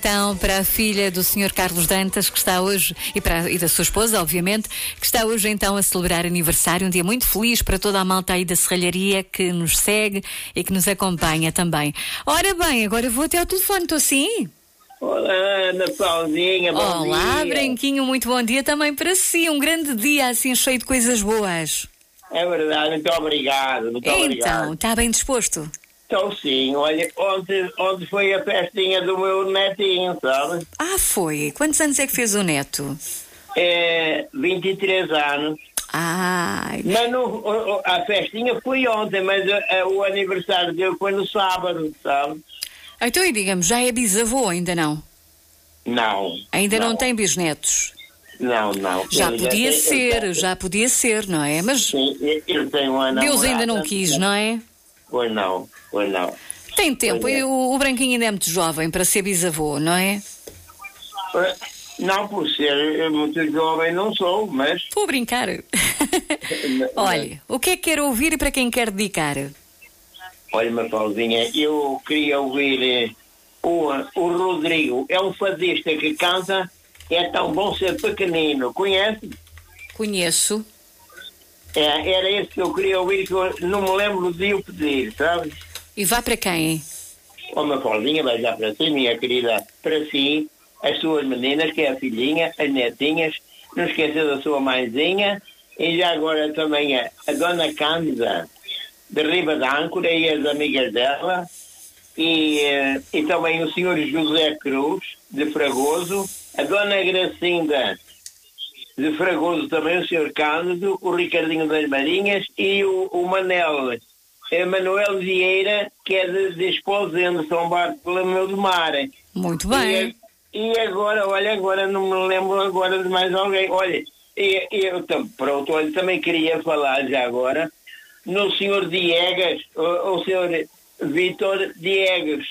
Então, para a filha do Sr. Carlos Dantas, que está hoje, e da sua esposa, obviamente, que está hoje então a celebrar aniversário, um dia muito feliz para toda a malta aí da serralharia que nos segue e que nos acompanha também. Ora bem, agora vou até ao telefone, estou sim? Olá, Ana Paulinha, bom Olá, dia. Branquinho, muito bom dia também para si, um grande dia assim cheio de coisas boas. É verdade, muito obrigado, muito Então, obrigado. está bem disposto? Então sim, olha, ontem foi a festinha do meu netinho, sabe? Ah, foi. Quantos anos é que fez o neto? 23 anos. Ai, Mas a festinha foi ontem, mas o aniversário dele foi no sábado, sabe? então e digamos, já é bisavô, ainda não? Não. Ainda não tem bisnetos? Não. Já podia ser, não é? Mas Sim, ele tem uma namorada. Deus ainda não quis, não é? Pois não. Tem tempo, Pois é. e o Branquinho ainda é muito jovem para ser bisavô, não é? Não, por ser muito jovem não sou, mas... Estou a brincar. Olha, o que é que quer ouvir e para quem quer dedicar? Olha, Mafalzinha, eu queria ouvir o Rodrigo. É um fadista que canta É Tão Bom Ser Pequenino. Conhece? Conheço. Era esse que eu queria ouvir, que eu não me lembro de o pedir, sabe? E vá para quem? Ó, Mafalzinha, vai já para si, minha querida, para si, as suas meninas, que é a filhinha, as netinhas, não esqueça da sua mãezinha, e já agora também a Dona Cândida, de Riba da Âncora, e as amigas dela, e também o senhor José Cruz, de Fragoso, a Dona Gracinda, de Fragoso também, o senhor Cândido, o Ricardinho das Marinhas e o Manuel Vieira, que é de Esposende, São Bartolomeu do Mar. Muito bem. E agora, olha, agora não me lembro agora de mais alguém. Olha, pronto, olha, também queria falar já agora no senhor Diegas, o senhor Vítor Diegas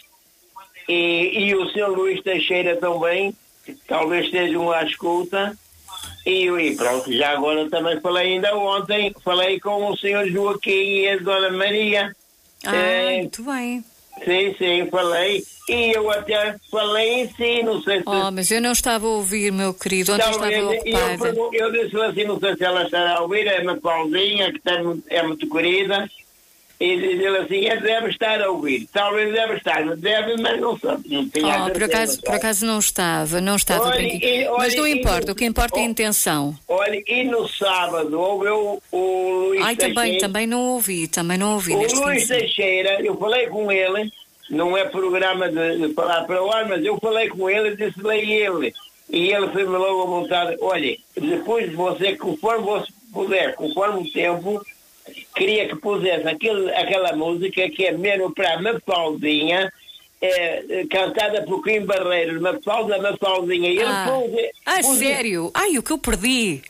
e o senhor Luís Teixeira também, talvez estejam à escuta. E pronto, já agora também falei ainda ontem, falei com o senhor Joaquim e a dona Maria. Muito bem. Sim, falei. E eu até falei em si, não sei se... mas eu não estava a ouvir, meu querido, ontem estava ocupada. Eu disse assim, não sei se ela estará a ouvir, é uma Paulinha, que é muito querida, e diz ele assim, deve estar a ouvir. Talvez deve estar, mas não sabe. Não tinha por acaso não estava, olha, mas não importa, o que importa é a intenção. Olha, e no sábado houve o Luís Teixeira. Também não ouvi. O Luís Teixeira, eu falei com ele, não é programa de falar para o ar, mas eu falei com ele e disse-lhe a ele. E ele foi-me logo a vontade, olha, depois de você, conforme você puder, conforme o tempo, queria que pusesse aquela música que é mesmo para a Mafaldinha, cantada por Kim Barreiros, Mafaldinha. E ele pôs, sério? O que eu perdi.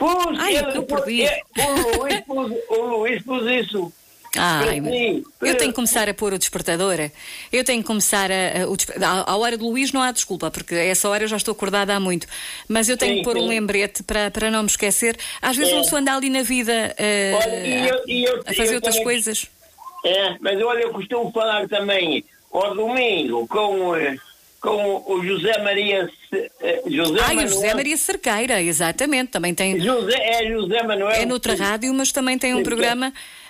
O Luís pôs isso. Eu tenho que começar a pôr o despertador. Eu tenho que começar à hora do Luís não há desculpa, porque a essa hora eu já estou acordada há muito. Mas eu tenho que pôr um lembrete para não me esquecer. Às vezes uma pessoa anda ali na vida a fazer outras coisas. Mas olha, eu costumo falar também ao domingo com o José Maria... José Maria Cerqueira, exatamente. Também tem... José Manuel. É noutra rádio, mas também tem um programa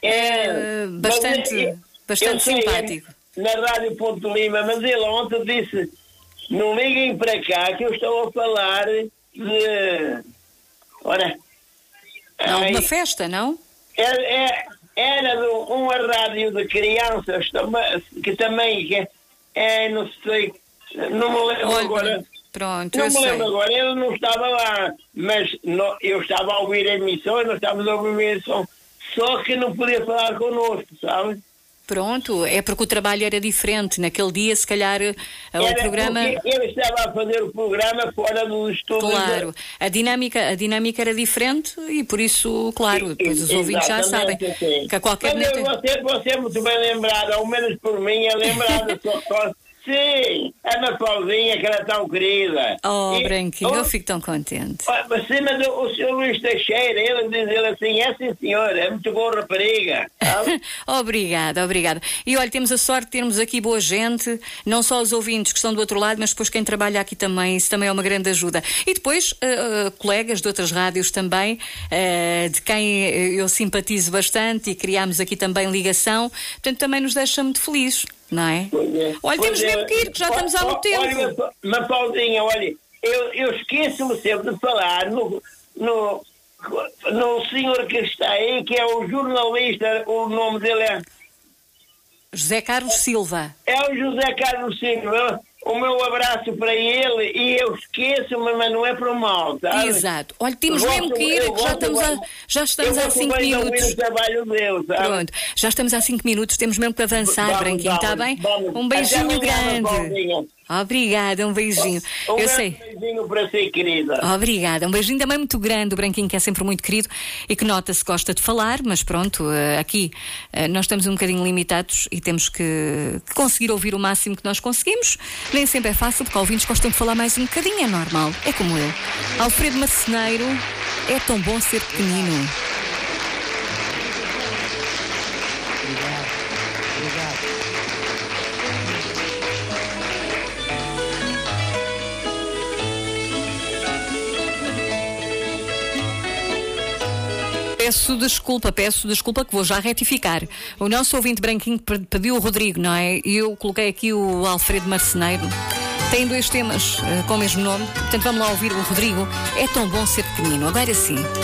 bastante simpático. Na Rádio Ponte Lima, mas ele ontem disse, não liguem para cá que eu estou a falar de... Ora... uma festa, não? Era de uma rádio de crianças que também... não sei... Não me lembro agora. Pronto, não me lembro agora, ele não estava lá, mas eu estava a ouvir a emissão, nós estávamos a ouvir a emissão, só que não podia falar connosco, sabe? Pronto, é porque o trabalho era diferente. Naquele dia, se calhar, o programa... Ele estava a fazer o programa fora do estúdio. Claro, a dinâmica era diferente e por isso, claro, depois os ouvintes já sabem que a qualquer momento... Você é muito bem lembrado, ao menos por mim é lembrado, Sim, a Mafaldinha, que era tão querida. Oh, Branquinho, eu fico tão contente. Mas o Sr. Luís Teixeira, ele diz ele assim, sim senhor, é muito boa rapariga. Obrigada. E olha, temos a sorte de termos aqui boa gente, não só os ouvintes que estão do outro lado, mas depois quem trabalha aqui também, isso também é uma grande ajuda. E depois, colegas de outras rádios também, de quem eu simpatizo bastante e criámos aqui também ligação, portanto também nos deixa muito felizes. Não é? Olha, temos mesmo que ir, que já estamos há muito tempo. Olha, Mafaldinha, olha, eu esqueço-me sempre de falar no senhor que está aí, que é o jornalista, o nome dele é... José Carlos Silva. É o José Carlos Silva. O meu abraço para ele, e eu esqueço-me, mas não é por mal, sabe? Exato. Olha, temos mesmo que ir, que já estamos há 5 minutos. O trabalho dele, sabe? Pronto, já estamos há 5 minutos, temos mesmo que avançar, Branquinho, está bem? Um beijinho grande. Obrigada, um beijinho. Eu sei. Um beijinho para si, querida. Obrigada, um beijinho também muito grande, o Branquinho, que é sempre muito querido e que nota-se que gosta de falar, mas pronto, aqui nós estamos um bocadinho limitados e temos que conseguir ouvir o máximo que nós conseguimos. Nem sempre é fácil, porque ouvintes gostam de falar mais um bocadinho, é normal, é como eu. Alfredo Marceneiro, é tão bom ser pequenino. Obrigado. Peço desculpa que vou já retificar. O nosso ouvinte Branquinho pediu o Rodrigo, não é? E eu coloquei aqui o Alfredo Marceneiro. Tem 2 temas com o mesmo nome, portanto vamos lá ouvir o Rodrigo. É tão bom ser pequenino, agora sim.